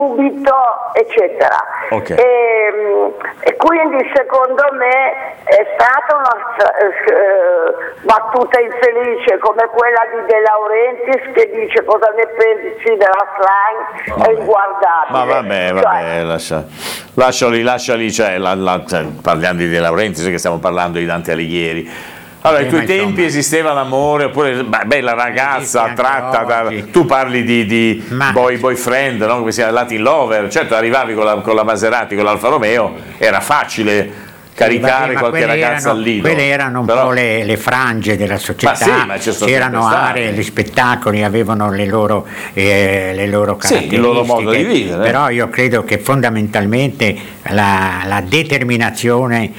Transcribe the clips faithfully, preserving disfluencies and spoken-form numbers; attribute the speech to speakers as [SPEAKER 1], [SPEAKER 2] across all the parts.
[SPEAKER 1] subito, eccetera.
[SPEAKER 2] Okay.
[SPEAKER 1] E, e quindi secondo me è stata una eh, battuta infelice come quella di De Laurentiis che dice cosa ne pensi della slang, è inguardabile.
[SPEAKER 2] Ma vabbè, vabbè, cioè, lascia, lasciali, lasciali, cioè, la, la, cioè, parliamo di De Laurentiis, che stiamo parlando di Dante Alighieri. Allora, ai tuoi tempi insomma, esisteva l'amore, oppure beh, la ragazza attratta da, tu parli di, di boy, boyfriend, no? Come si chiama, Latin lover, certo arrivavi con la, con la Maserati, con l'Alfa Romeo, era facile caricare
[SPEAKER 3] sì,
[SPEAKER 2] qualche ragazza
[SPEAKER 3] erano,
[SPEAKER 2] al lido.
[SPEAKER 3] Quelle erano un Però, po' le, le frange della società,
[SPEAKER 2] ma sì, ma
[SPEAKER 3] c'erano aree, gli spettacoli avevano le loro, eh, le loro caratteristiche,
[SPEAKER 2] sì, il loro modo di vivere.
[SPEAKER 3] Però io credo che fondamentalmente la, la determinazione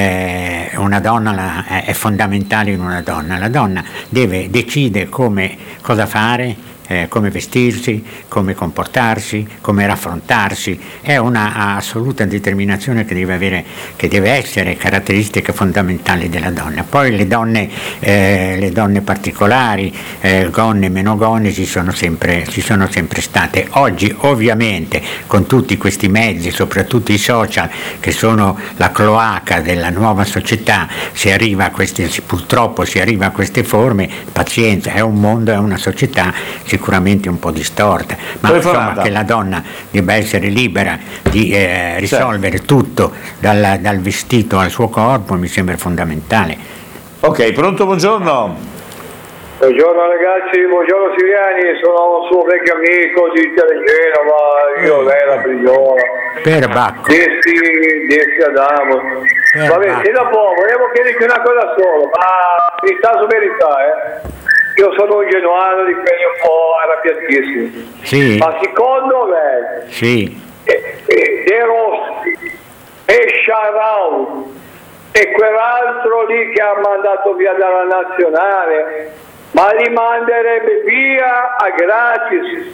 [SPEAKER 3] eh, una donna la, è fondamentale in una donna. La donna deve decidere come, cosa fare, Eh, come vestirsi, come comportarsi, come raffrontarsi, è una assoluta determinazione che deve avere, che deve essere caratteristica fondamentale della donna. Poi le donne, eh, le donne particolari, eh, gonne, meno gonne, ci sono sempre, ci sono sempre state. Oggi ovviamente con tutti questi mezzi, soprattutto i social, che sono la cloaca della nuova società, si arriva a queste, purtroppo si arriva a queste forme, pazienza, è un mondo, è una società sicuramente un po' distorta, ma insomma che la donna debba essere libera di eh, risolvere certo. tutto dal, dal vestito al suo corpo mi sembra fondamentale.
[SPEAKER 2] Ok, pronto, buongiorno.
[SPEAKER 4] Buongiorno ragazzi, buongiorno Siriani, sono un suo vecchio amico di Telegenova, io lei la prigione.
[SPEAKER 3] Per Bacco.
[SPEAKER 4] Dessi, dessi Adamo. Per Vabbè, Bacco. Se dopo volevo chiederti una cosa solo, ma verità su verità, eh. Io sono un genuano di quelli un po' arrabbiatissimi.
[SPEAKER 3] Sì.
[SPEAKER 4] Ma secondo lei,
[SPEAKER 3] sì.
[SPEAKER 4] eh, eh, De Rossi e Sciarau e quell'altro lì che ha mandato via dalla nazionale, ma li manderebbe via a gratis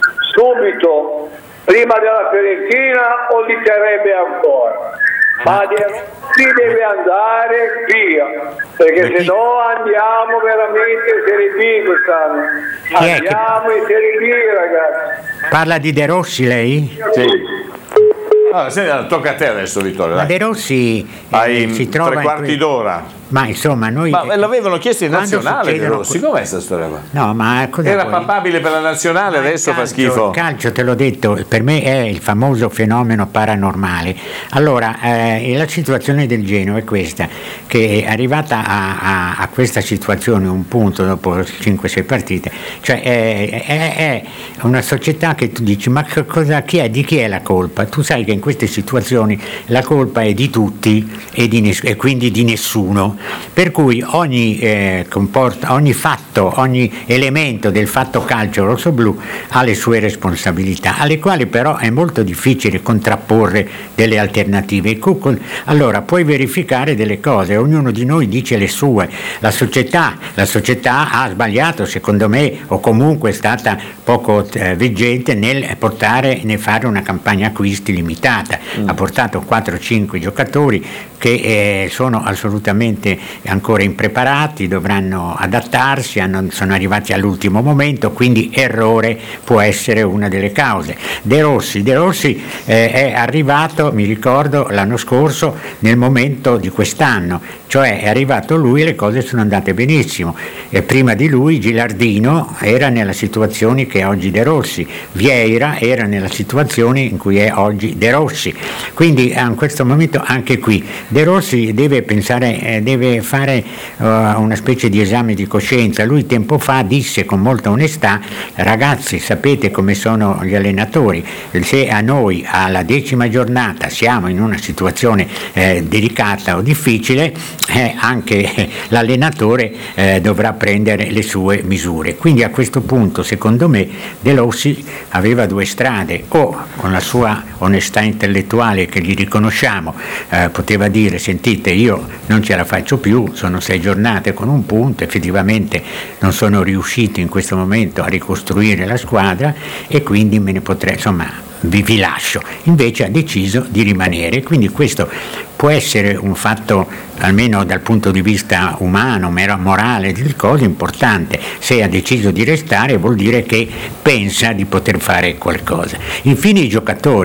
[SPEAKER 4] subito prima della Fiorentina o li terrebbe ancora? Ma De Rossi deve andare via, perché se no andiamo veramente in Serie B quest'anno. Andiamo in Serie B, ragazzi.
[SPEAKER 3] Parla di De Rossi lei?
[SPEAKER 2] Sì. Allora, se, tocca a te adesso, Vittorio.
[SPEAKER 3] Ma
[SPEAKER 2] dai.
[SPEAKER 3] De Rossi eh,
[SPEAKER 2] hai
[SPEAKER 3] si trova
[SPEAKER 2] tre quarti
[SPEAKER 3] que-
[SPEAKER 2] d'ora.
[SPEAKER 3] Ma insomma noi
[SPEAKER 2] ma l'avevano chiesto in nazionale De Rossi,
[SPEAKER 3] que-
[SPEAKER 2] com'è questa storia qua?
[SPEAKER 3] No, ma
[SPEAKER 2] era
[SPEAKER 3] vuoi?
[SPEAKER 2] papabile per la nazionale, ma adesso
[SPEAKER 3] calcio,
[SPEAKER 2] fa schifo.
[SPEAKER 3] Il calcio, te l'ho detto, per me è il famoso fenomeno paranormale. Allora eh, la situazione del Genoa è questa, che è arrivata a, a, a questa situazione un punto dopo cinque sei partite, cioè è, è, è una società che tu dici ma cosa, chi è, di chi è la colpa? Tu sai che in queste situazioni la colpa è di tutti e, di ness- e quindi di nessuno, per cui ogni, eh, comporta, ogni fatto, ogni elemento del fatto calcio rosso-blu ha le sue responsabilità, alle quali però è molto difficile contrapporre delle alternative. Allora puoi verificare delle cose, ognuno di noi dice le sue, la società, la società ha sbagliato secondo me, o comunque è stata poco eh, veggente nel portare, nel fare una campagna acquisti limitata, mm. ha portato quattro cinque giocatori che eh, sono assolutamente ancora impreparati, dovranno adattarsi, hanno, sono arrivati all'ultimo momento, quindi errore può essere una delle cause. De Rossi, De Rossi eh, è arrivato, mi ricordo, l'anno scorso nel momento di quest'anno, cioè è arrivato lui e le cose sono andate benissimo. E prima di lui Gilardino era nella situazione che è oggi De Rossi, Vieira era nella situazione in cui è oggi De Rossi, quindi in questo momento anche qui De Rossi deve pensare, eh, deve fare uh, una specie di esame di coscienza. Lui tempo fa disse con molta onestà: ragazzi, sapete come sono gli allenatori, se a noi alla decima giornata siamo in una situazione eh, delicata o difficile, eh, anche l'allenatore eh, dovrà prendere le sue misure. Quindi a questo punto secondo me De Rossi aveva due strade: o con la sua onestà intellettuale che gli riconosciamo eh, poteva dire: sentite, io non ce la faccio più, sono sei giornate con un punto, effettivamente non sono riuscito in questo momento a ricostruire la squadra e quindi me ne potrei, insomma, vi, vi lascio. Invece ha deciso di rimanere, quindi questo può essere un fatto, almeno dal punto di vista umano, morale, di cose importante. Se ha deciso di restare vuol dire che pensa di poter fare qualcosa. Infine i giocatori.